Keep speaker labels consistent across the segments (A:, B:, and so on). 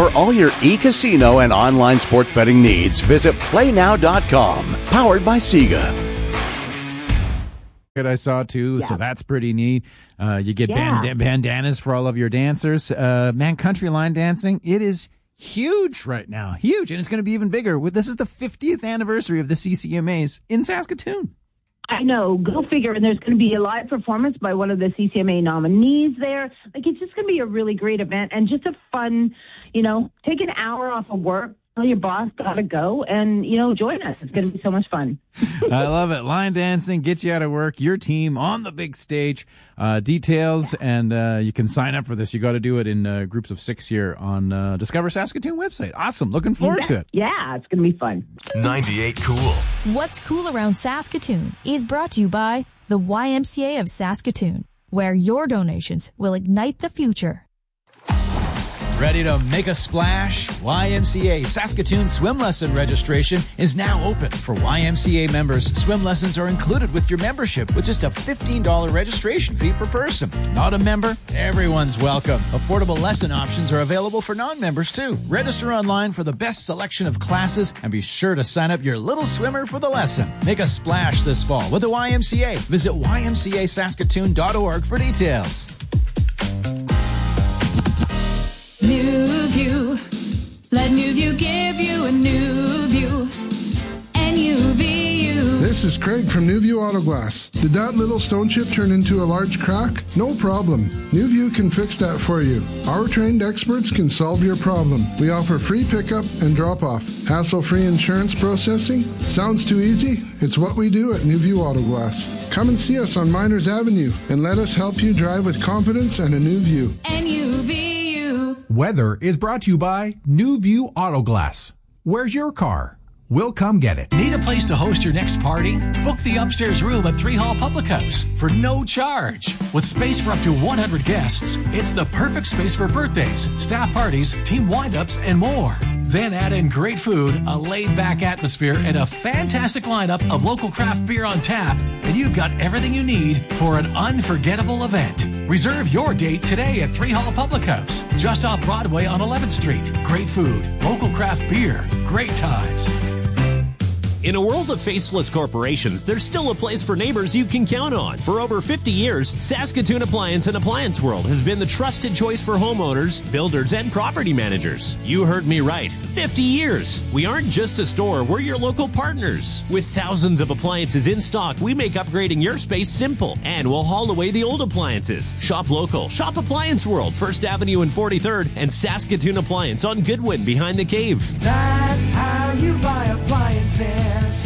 A: For all your e-casino and online sports betting needs, visit playnow.com. Powered by Sega.
B: I saw too, so that's pretty neat. You get bandanas for all of your dancers. Man, country line dancing, it is huge right now. Huge. And it's going to be even bigger. This is the 50th anniversary of the CCMAs in Saskatoon.
C: I know. Go figure. And there's going to be a live performance by one of the CCMA nominees there. Like, it's just going to be a really great event and just a fun, take an hour off of work. Tell your boss gotta go and, join us. It's going to be so much fun.
B: I love it. Line dancing, get you out of work, your team on the big stage. Details, and you can sign up for this. You got to do it in groups of 6 here on Discover Saskatoon website. Awesome. Looking forward to it.
C: Yeah, it's going to be fun.
D: 98 Cool.
E: What's Cool Around Saskatoon is brought to you by the YMCA of Saskatoon, where your donations will ignite the future.
B: Ready to make a splash? YMCA Saskatoon swim lesson registration is now open. For YMCA members, swim lessons are included with your membership with just a $15 registration fee per person. Not a member? Everyone's welcome. Affordable lesson options are available for non-members too. Register online for the best selection of classes and be sure to sign up your little swimmer for the lesson. Make a splash this fall with the YMCA. Visit ymcasaskatoon.org for details.
F: New View. Let New View give you a new view. NUVU.
G: This is Craig from New View Auto Glass. Did that little stone chip turn into a large crack? No problem. New View can fix that for you. Our trained experts can solve your problem. We offer free pickup and drop-off. Hassle-free insurance processing? Sounds too easy? It's what we do at New View Auto Glass. Come and see us on Miners Avenue and let us help you drive with confidence and a new view.
F: NUVU.
H: Weather is brought to you by New View Auto Glass. Where's your car? We'll come get it.
I: Need a place to host your next party? Book the upstairs room at 3 Hall Public House for no charge. With space for up to 100 guests, it's the perfect space for birthdays, staff parties, team wind-ups, and more. Then add in great food, a laid-back atmosphere, and a fantastic lineup of local craft beer on tap, and you've got everything you need for an unforgettable event. Reserve your date today at 3 Hall Public House, just off Broadway on 11th Street. Great food, local craft beer, great times.
J: In a world of faceless corporations, there's still a place for neighbors you can count on. For over 50 years, Saskatoon Appliance and Appliance World has been the trusted choice for homeowners, builders, and property managers. You heard me right. 50 years. We aren't just a store, we're your local partners. With thousands of appliances in stock, we make upgrading your space simple. And we'll haul away the old appliances. Shop local. Shop Appliance World, 1st Avenue and 43rd, and Saskatoon Appliance on Goodwin behind the cave.
K: That's how you buy appliances.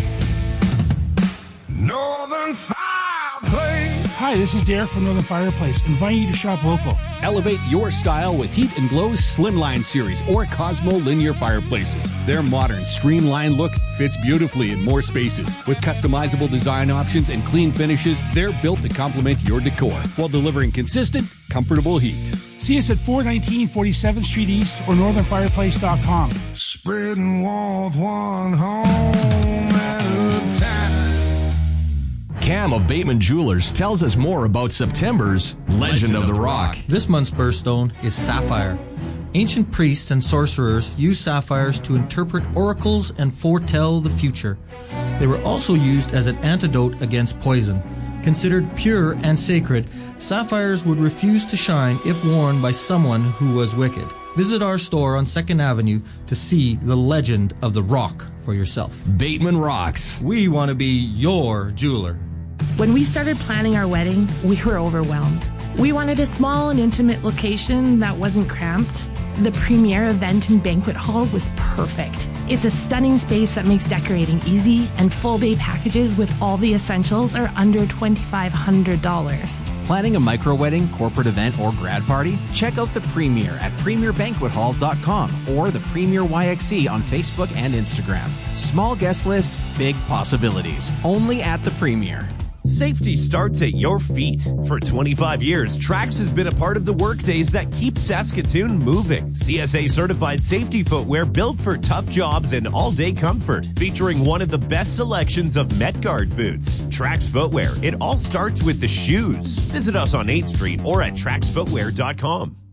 L: Northern Fireplace.
M: Hi, this is Derek from Northern Fireplace, inviting you to shop local.
N: Elevate your style with Heat and Glow's Slimline series or Cosmo linear fireplaces. Their modern, streamlined look fits beautifully in more spaces. With customizable design options and clean finishes, they're built to complement your decor while delivering consistent, comfortable heat.
M: See us at 419 47th Street East or northernfireplace.com.
L: Spreading warmth one home at a time.
O: Cam of Bateman Jewelers tells us more about September's Legend of the Rock.
P: This month's birthstone is sapphire. Ancient priests and sorcerers used sapphires to interpret oracles and foretell the future. They were also used as an antidote against poison. Considered pure and sacred, sapphires would refuse to shine if worn by someone who was wicked. Visit our store on 2nd Avenue to see the Legend of the Rock for yourself.
O: Bateman Rocks.
P: We want to be your jeweler.
Q: When we started planning our wedding, we were overwhelmed. We wanted a small and intimate location that wasn't cramped. The Premier Event and Banquet Hall was perfect. It's a stunning space that makes decorating easy, and full day packages with all the essentials are under $2,500.
R: Planning a micro-wedding, corporate event, or grad party? Check out the Premier at premierbanquethall.com or the Premier YXC on Facebook and Instagram. Small guest list, big possibilities. Only at the Premier.
J: Safety starts at your feet. For 25 years, Trax has been a part of the workdays that keep Saskatoon moving. CSA certified safety footwear built for tough jobs and all-day comfort, featuring one of the best selections of Metguard boots. Trax Footwear, it all starts with the shoes. Visit us on 8th Street or at traxfootwear.com.